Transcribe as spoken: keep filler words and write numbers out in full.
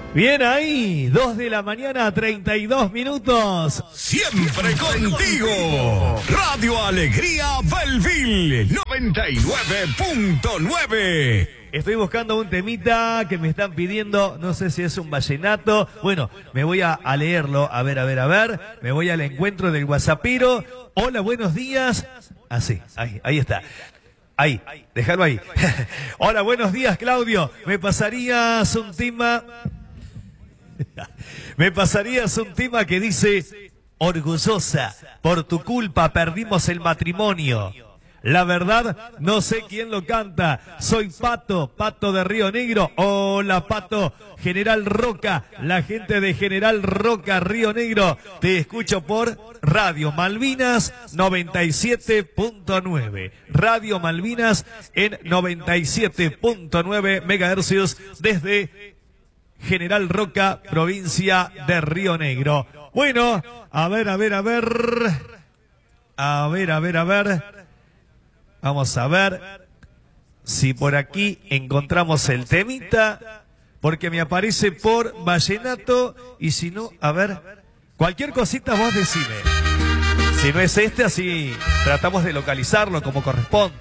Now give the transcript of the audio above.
Bien ahí, dos de la mañana, treinta y dos minutos. Siempre contigo. Radio Alegría Belleville, noventa y nueve punto nueve. Estoy buscando un temita que me están pidiendo, no sé si es un vallenato. Bueno, me voy a, a leerlo, a ver, a ver, a ver. Me voy al encuentro del WhatsAppiro. Hola, buenos días. Ah, sí, ahí, ahí está. Ahí, déjalo ahí. Hola, buenos días, Claudio. ¿Me pasarías un tema? ¿Me pasarías un tema que dice: orgullosa, por tu culpa perdimos el matrimonio? La verdad, no sé quién lo canta. Soy Pato, Pato de Río Negro. Hola, Pato. General Roca, la gente de General Roca, Río Negro. Te escucho por Radio Malvinas noventa y siete punto nueve. Radio Malvinas en noventa y siete punto nueve megahercios desde General Roca, provincia de Río Negro. Bueno, a ver, a ver, a ver. A ver, a ver, a ver. Vamos a ver si por aquí encontramos el temita, porque me aparece por vallenato, y si no, a ver, cualquier cosita vos decime. Si no es este, así tratamos de localizarlo como corresponde.